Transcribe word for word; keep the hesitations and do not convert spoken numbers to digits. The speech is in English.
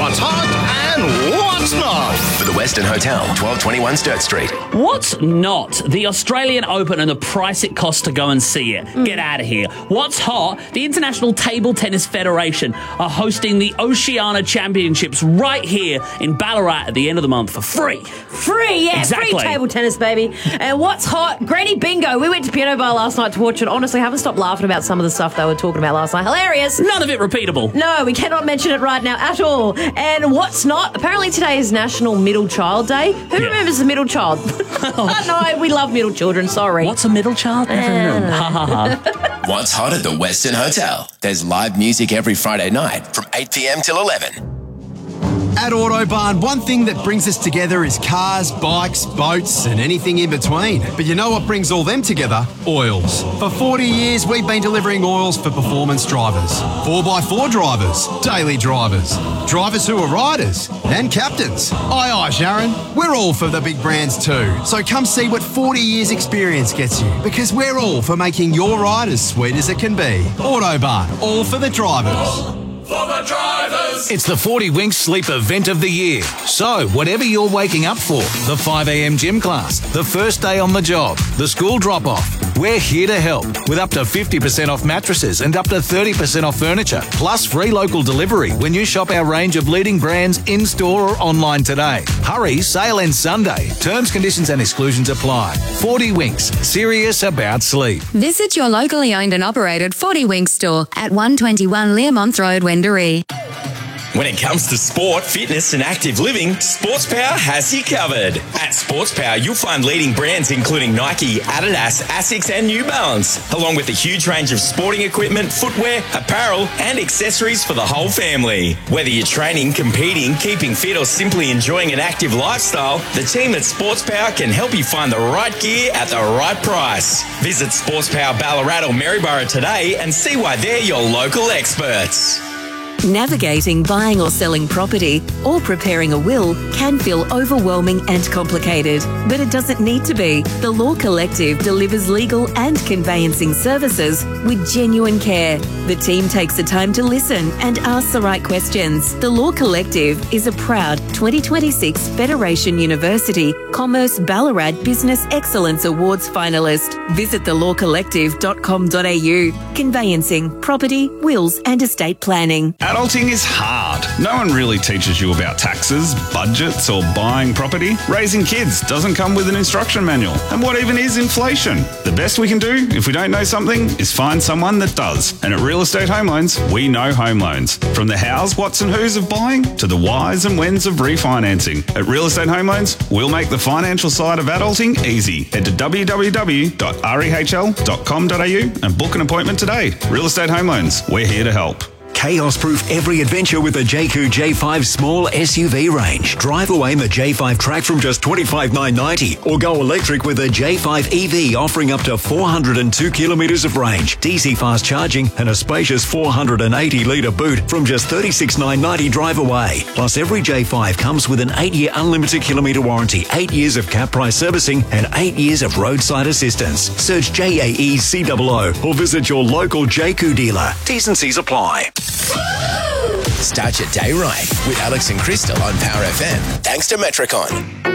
what's hot and what's not. For the Western Hotel, twelve twenty-one Sturt Street. What's not? The Australian Open and the price it costs to go and see it. Mm. Get out of here. What's hot? The International Table Tennis Federation are hosting the Oceania Championships right here in Ballarat at the end of the month for free. Free, yeah. Exactly. Free table tennis, baby. And what's hot? Granny Bingo. We went to Piano Bar last night to watch it. Honestly, I haven't stopped laughing about some of the stuff they were talking about last night. Hilarious. None of it repeatable. No, we cannot mention it right now at all. And what's not? Apparently today is National Middle Child Day. Who yeah. remembers the middle child? No, we love middle children, sorry. What's a middle child? Ha ha ha. What's hot at the Western Hotel? There's live music every Friday night from eight p.m. till eleven. At Autobarn, one thing that brings us together is cars, bikes, boats, and anything in between. But you know what brings all them together? Oils. For forty years, we've been delivering oils for performance drivers, four by four drivers, daily drivers, drivers who are riders, and captains. Aye, aye, Sharon. We're all for the big brands too. So come see what forty years experience gets you, because we're all for making your ride as sweet as it can be. Autobarn, all for the drivers. For the drivers. It's the forty Winks Sleep event of the year. So, whatever you're waking up for, the five a.m. gym class, the first day on the job, the school drop-off, we're here to help with up to fifty percent off mattresses and up to thirty percent off furniture, plus free local delivery when you shop our range of leading brands in-store or online today. Hurry, sale ends Sunday. Terms, conditions and exclusions apply. forty Winks, serious about sleep. Visit your locally owned and operated forty Winks store at one twenty-one Learmonth Road, Wendouree. When it comes to sport, fitness and active living, Sports Power has you covered. At Sports Power, you'll find leading brands including Nike, Adidas, Asics and New Balance, along with a huge range of sporting equipment, footwear, apparel and accessories for the whole family. Whether you're training, competing, keeping fit or simply enjoying an active lifestyle, the team at Sports Power can help you find the right gear at the right price. Visit Sports Power Ballarat or Maryborough today and see why they're your local experts. Navigating buying or selling property or preparing a will can feel overwhelming and complicated, but it doesn't need to be. The Law Collective delivers legal and conveyancing services with genuine care. The team takes the time to listen and ask the right questions. The Law Collective is a proud twenty twenty-six Federation University Commerce Ballarat Business Excellence Awards finalist. Visit the law collective dot com dot a u. Conveyancing, property, wills and estate planning. Adulting is hard. No one really teaches you about taxes, budgets, or buying property. Raising kids doesn't come with an instruction manual. And what even is inflation? The best we can do, if we don't know something, is find someone that does. And at Real Estate Home Loans, we know home loans. From the hows, whats and whos of buying to the whys and whens of refinancing. At Real Estate Home Loans, we'll make the financial side of adulting easy. Head to w w w dot rehl dot com dot a u and book an appointment today. Real Estate Home Loans, we're here to help. Chaos-proof every adventure with the Jayco J five small S U V range. Drive away in the J five Track from just twenty-five thousand nine hundred ninety dollars or go electric with the J five E V offering up to four hundred two kilometres of range, D C fast charging and a spacious four hundred eighty litre boot from just thirty-six thousand nine hundred ninety dollars drive away. Plus every J five comes with an eight year unlimited kilometre warranty, eight years of cap price servicing and eight years of roadside assistance. Search J A E C O O or visit your local Jayco dealer. T's and C's apply. Start your day right with Alex and Crystal on Power F M. Thanks to Metricon.